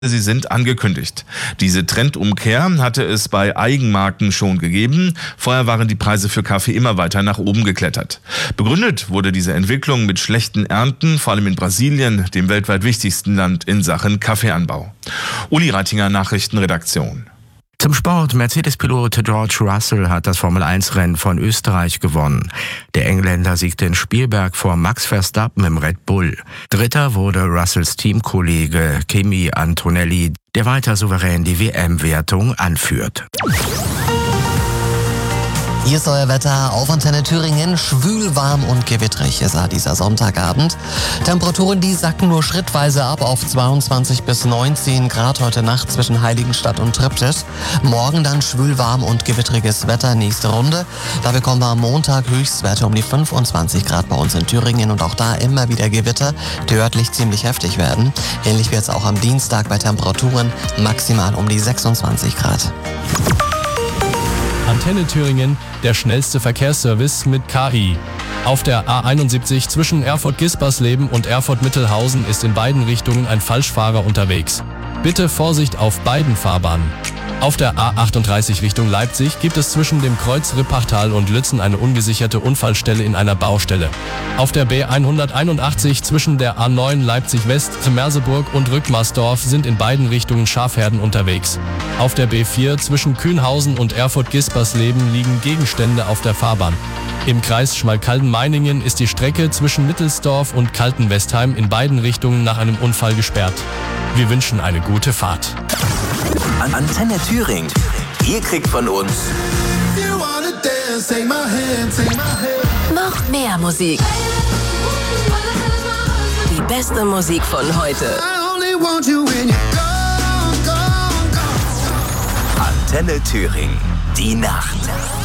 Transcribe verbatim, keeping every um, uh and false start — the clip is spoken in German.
Sie sind angekündigt. Diese Trendumkehr hatte es bei Eigenmarken schon gegeben. Vorher waren die Preise für Kaffee immer weiter nach oben geklettert. Begründet wurde diese Entwicklung mit schlechten Ernten, vor allem in Brasilien, dem weltweit wichtigsten Land in Sachen Kaffeeanbau. Uli Reitinger, Nachrichtenredaktion. Zum Sport. Mercedes-Pilot George Russell hat das Formel eins Rennen von Österreich gewonnen. Der Engländer siegte in Spielberg vor Max Verstappen im Red Bull. Dritter wurde Russells Teamkollege Kimi Antonelli, der weiter souverän die W M-Wertung anführt. Hier ist euer Wetter auf Antenne Thüringen. Schwül, warm und gewittrig ist er dieser Sonntagabend. Temperaturen, die sacken nur schrittweise ab auf zweiundzwanzig bis neunzehn Grad heute Nacht zwischen Heiligenstadt und Triptis. Morgen dann schwül, warm und gewittriges Wetter, nächste Runde. Da bekommen wir am Montag Höchstwerte um die fünfundzwanzig Grad bei uns in Thüringen und auch da immer wieder Gewitter, die örtlich ziemlich heftig werden. Ähnlich wird es auch am Dienstag bei Temperaturen maximal um die sechsundzwanzig Grad. Antenne Thüringen, der schnellste Verkehrsservice mit K I. Auf der A einundsiebzig zwischen Erfurt-Gispersleben und Erfurt-Mittelhausen ist in beiden Richtungen ein Falschfahrer unterwegs. Bitte Vorsicht auf beiden Fahrbahnen. Auf der A achtunddreißig Richtung Leipzig gibt es zwischen dem Kreuz Rippachtal und Lützen eine ungesicherte Unfallstelle in einer Baustelle. Auf der B hunderteinundachtzig zwischen der A neun Leipzig West, Merseburg und Rückmarsdorf sind in beiden Richtungen Schafherden unterwegs. Auf der B vier zwischen Kühnhausen und Erfurt-Gispersleben liegen Gegenstände auf der Fahrbahn. Im Kreis Schmalkalden-Meiningen ist die Strecke zwischen Mittelsdorf und Kaltenwestheim in beiden Richtungen nach einem Unfall gesperrt. Wir wünschen eine gute Fahrt. Antenne Thüringen. Ihr kriegt von uns noch mehr Musik. Die beste Musik von heute. Antenne Thüringen. Die Nacht.